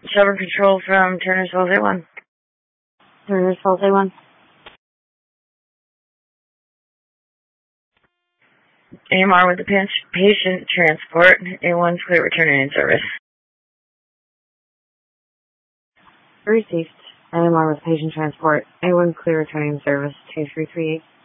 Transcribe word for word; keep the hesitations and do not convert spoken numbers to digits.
Shelburne Control from Turner's Falls A one. Turner's Falls A one. A M R with the patient transport. A one's clear returning in service. Received. A M R with patient transport. A one clear returning in service. two three three eight.